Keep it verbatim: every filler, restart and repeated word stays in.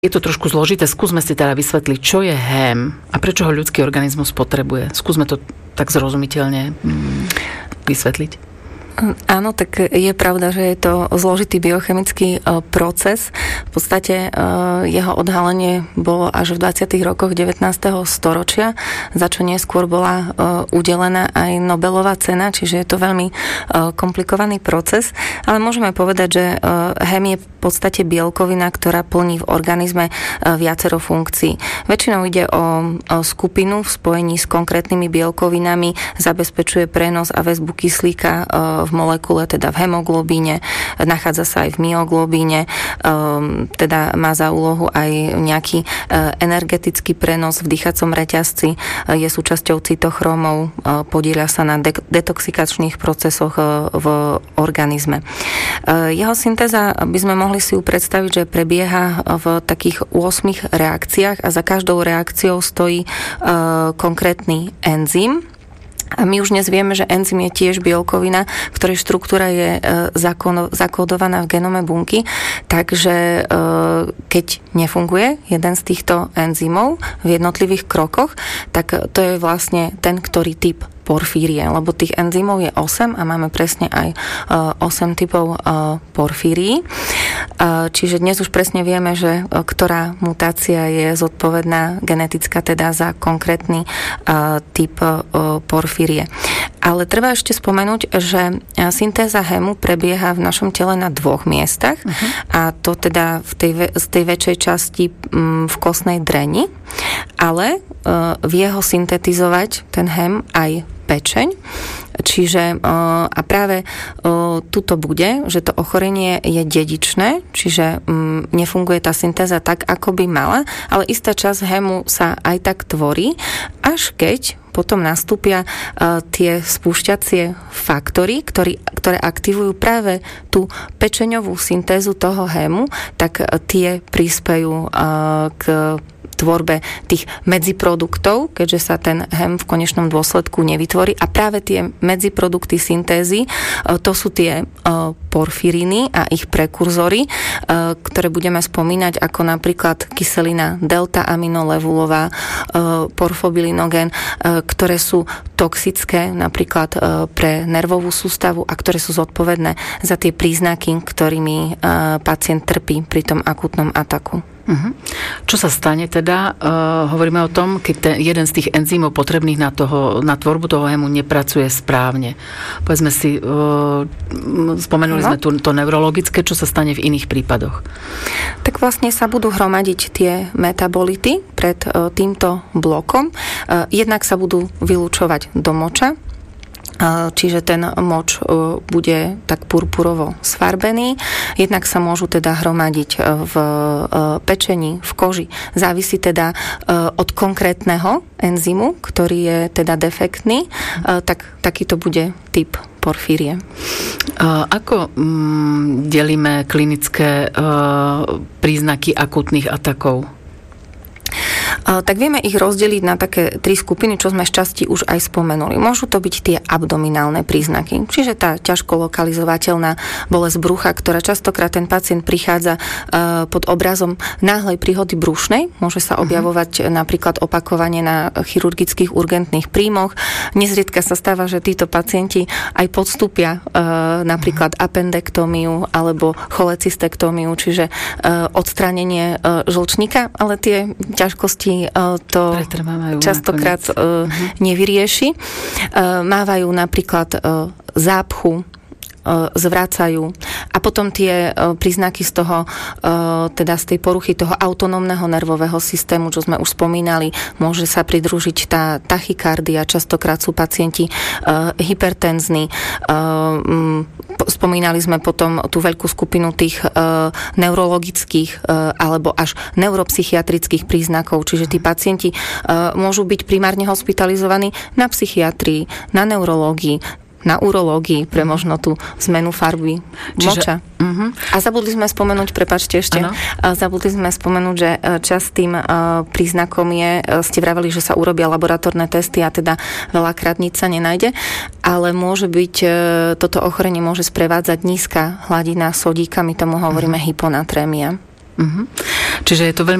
Je to trošku zložité, skúsme si teda vysvetliť, čo je hém a prečo ho ľudský organizmus potrebuje. Skúsme to tak zrozumiteľne mm, vysvetliť. Áno, tak je pravda, že je to zložitý biochemický proces. V podstate jeho odhalenie bolo až v dvadsiatych rokoch devätnásteho storočia, za čo neskôr bola udelená aj Nobelová cena, čiže je to veľmi komplikovaný proces. Ale môžeme povedať, že hém je v podstate bielkovina, ktorá plní v organizme viacero funkcií. Väčšinou ide o skupinu v spojení s konkrétnymi bielkovinami, zabezpečuje prenos a väzbu kyslíka v molekule, teda v hemoglobíne, nachádza sa aj v myoglobíne, teda má za úlohu aj nejaký energetický prenos v dýchacom reťazci, je súčasťou cytochromov, podieľa sa na detoxikačných procesoch v organizme. Jeho syntéza by sme mohli si ju predstaviť, že prebieha v takých ôsmich reakciách a za každou reakciou stojí konkrétny enzym. A my už dnes vieme, že enzym je tiež bielkovina, ktorej štruktúra je zakódovaná v genome bunky, takže keď nefunguje jeden z týchto enzymov v jednotlivých krokoch, tak to je vlastne ten, ktorý typ porfírie, lebo tých enzymov je osem a máme presne aj osem typov porfírií. Čiže dnes už presne vieme, že ktorá mutácia je zodpovedná genetická teda za konkrétny typ porfírie. Ale treba ešte spomenúť, že syntéza hému prebieha v našom tele na dvoch miestach, uh-huh. a to teda v tej, z tej väčšej časti v kostnej dreni, ale vie ho syntetizovať ten hém aj pečeň. Čiže a práve tuto bude, že to ochorenie je dedičné, čiže nefunguje tá syntéza tak, ako by mala, ale istá časť hému sa aj tak tvorí, až keď potom nastúpia uh, tie spúšťacie faktory, ktorý, ktoré aktivujú práve tú pečeňovú syntézu toho hému, tak uh, tie prispejú uh, k tvorbe tých medziproduktov, keďže sa ten hém v konečnom dôsledku nevytvorí. A práve tie medziprodukty syntézy, to sú tie porfiriny a ich prekurzory, ktoré budeme spomínať ako napríklad kyselina delta-aminolevulová, porfobilinogen, ktoré sú toxické napríklad pre nervovú sústavu a ktoré sú zodpovedné za tie príznaky, ktorými pacient trpí pri tom akútnom ataku. Uh-huh. Čo sa stane teda? Uh, hovoríme o tom, keď ten, jeden z tých enzymov potrebných na, toho, na tvorbu toho hému nepracuje správne. Povedzme si, uh, spomenuli no. sme tu to neurologické, čo sa stane v iných prípadoch? Tak vlastne sa budú hromadiť tie metabolity pred uh, týmto blokom. Uh, jednak sa budú vylúčovať do moča, čiže ten moč bude tak purpurovo sfarbený. Jednak sa môžu teda hromadiť v pečení, v koži. Závisí teda od konkrétneho enzymu, ktorý je teda defektný, tak takýto bude typ porfírie. Ako mm, delíme klinické príznaky akútnych atakov? Tak vieme ich rozdeliť na také tri skupiny, čo sme šťastí už aj spomenuli. Môžu to byť tie abdominálne príznaky, čiže tá ťažko lokalizovateľná bolesť brucha, ktorá častokrát ten pacient prichádza pod obrazom náhlej príhody brušnej. Môže sa objavovať uh-huh. napríklad opakovane na chirurgických urgentných príjmoch. Nezriedka sa stáva, že títo pacienti aj podstúpia napríklad uh-huh. appendektómiu alebo cholecystektómiu, čiže odstránenie žlčníka, ale tie ťažkosti to častokrát uh, nevyrieši. Mávajú napríklad zápchu, zvracajú a potom tie príznaky z toho, teda z tej poruchy toho autonómneho nervového systému, čo sme už spomínali, môže sa pridružiť tá tachykardia, častokrát sú pacienti hypertenzní. Spomínali sme potom tú veľkú skupinu tých neurologických alebo až neuropsychiatrických príznakov, čiže tí pacienti môžu byť primárne hospitalizovaní na psychiatrii, na neurológii, na urológii pre možno tú zmenu farby moča. Uh-huh. A zabudli sme spomenúť, prepáčte ešte, ano. zabudli sme spomenúť, že častým uh, príznakom je, uh, ste vraveli, že sa urobia laboratórne testy a teda veľakrát nič sa nenájde, ale môže byť, uh, toto ochorenie môže sprevádzať nízka hladina sodíka, my tomu hovoríme uh-huh. hyponatrémia. Uh-huh. Čiže je to veľmi